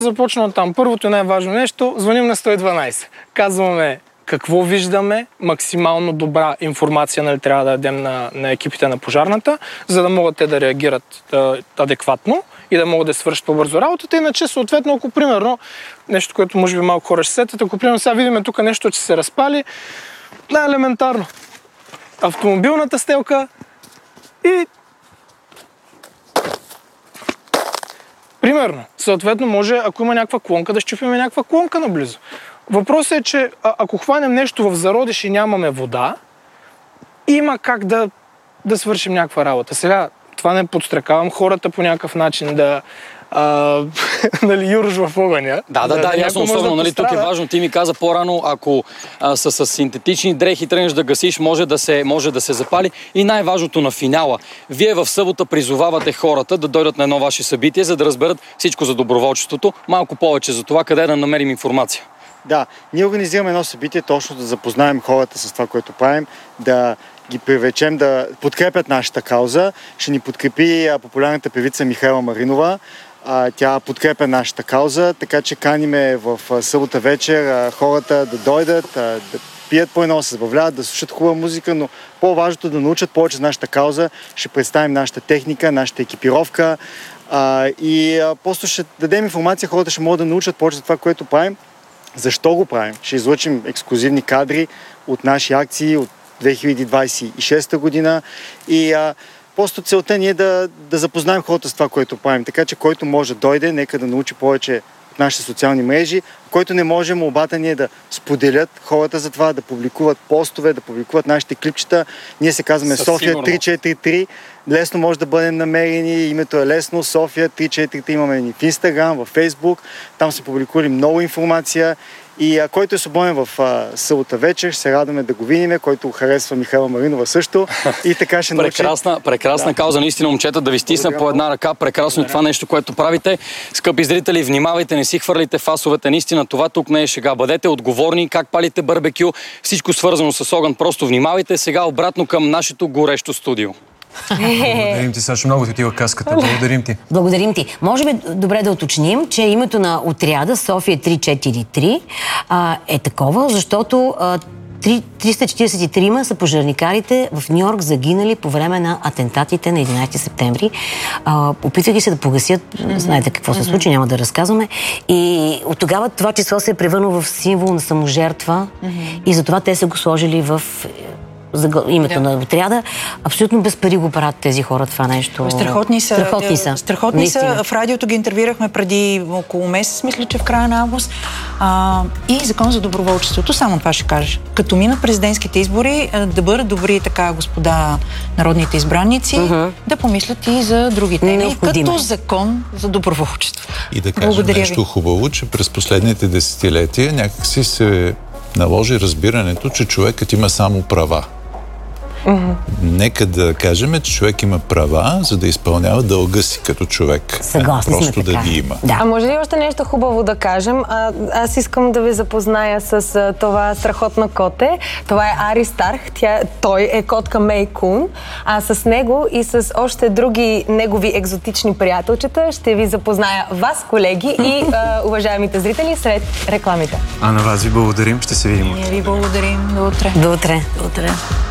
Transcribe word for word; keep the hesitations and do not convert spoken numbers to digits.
Започна там. Първото най-важно нещо, звъним на сто и дванайсет. Казваме какво виждаме, максимално добра информация, нали, трябва да дадем на, на екипите на пожарната, за да могат те да реагират да, адекватно и да могат да свършат по-бързо работата. Иначе, съответно, ако примерно, нещо, което може би малко хора ще сетят, ако примерно сега видим тук нещо, че се разпали, най-елементарно. Автомобилната стелка и примерно, съответно, може, ако има някаква клонка, да щупим някаква клонка наблизо. Въпросът е, че а, ако хванем нещо в зародиш и нямаме вода, има как да, да свършим някаква работа. Сега, това не подстрекавам хората по някакъв начин да а, нали, юрж в огъня. Да, да, да, да ясно, особено, да нали, тук е важно. Ти ми каза по-рано, ако а, с, с синтетични дрехи тръгнеш да гасиш, може да, се, може да се запали. И най-важното на финала. Вие в събота призовавате хората да дойдат на едно ваше събитие, за да разберат всичко за доброволчеството. Малко повече за това, къде да намерим информация. Да, ние организираме едно събитие, точно да запознаем хората с това, което правим, да ги привлечем да подкрепят нашата кауза. Ще ни подкрепи популярната певица Михайла Маринова. Тя подкрепя нашата кауза, така че каниме в събота вечер хората да дойдат, да пият по едно, се забавляват, да слушат хубава музика, но по-важното да научат повече за нашата кауза. Ще представим нашата техника, нашата екипировка и просто ще дадем информация, хората ще могат да научат повече за това, което правим. Защо го правим? Ще излъчим ексклюзивни кадри от наши акции от две хиляди двадесет и шеста година и а, просто целта ни е да, да запознаем хората с това, което правим. Така че който може да дойде, нека да научи повече от нашите социални мрежи. Който не може, молбата ни е да споделят хората за това, да публикуват постове, да публикуват нашите клипчета. Ние се казваме Със София три четири три. Лесно може да бъдем намерени. Името е лесно. София три четири три. Имаме ни в Инстаграм, в Фейсбук. Там са публикували много информация. И а, който е свободен в а, събота вечер, ще се радваме да го видим, който харесва Михайла Маринова също. И така ще научи. Прекрасна, прекрасна да. Кауза, наистина, момчета, да ви стисна по една ръка. Прекрасно е това нещо, което правите. Скъпи зрители, внимавайте, не си хвърлите фасовете. Наистина, това тук не е шега. Бъдете отговорни, как палите барбекю, всичко свързано с огън. Просто внимавайте. Сега обратно към нашето горещо студио. Благодарим ти, Сашо. Много ти отива каската. Благодарим ти. Благодарим ти. Може би добре да уточним, че името на отряда София три четири три а, е такова, защото а, триста четиридесет и три са пожарникарите в Ню-Йорк загинали по време на атентатите на единадесети септември. А, опитвайки се да погасят, mm-hmm. знаете какво се случи, няма да разказваме. И от тогава това число се е превърнало в символ на саможертва mm-hmm. и затова те са го сложили в за името да. на отряда. Абсолютно без пари го правят тези хора това нещо. Страхотни са. Страхотни са. Страхотни са. В радиото ги интервюрахме преди около месец, мисля, че в края на август. А, и Закон за доброволчеството, само това ще кажа. Като минат президентските избори, да бъдат добри така господа народните избранници, uh-huh. да помислят и за други теми, като Закон за доброволчество. И да кажем Благодаря нещо ви. Хубаво, че през последните десетилетия някакси се наложи разбирането, че човекът има само права. Mm-hmm. Нека да кажем, че човек има права, за да изпълнява дълга си като човек. Съгласни Просто сме да така. ги има. Да. А може ли още нещо хубаво да кажем? А, аз искам да ви запозная с а, това страхотно коте. Това е Ари Старх. Тя, той е котка Мей Кун. А с него и с още други негови екзотични приятелчета ще ви запозная вас, колеги, и а, уважаемите зрители след рекламите. А на вас ви благодарим. Ще се видим. Ние ви благодарим. До утре. До утре. До утре.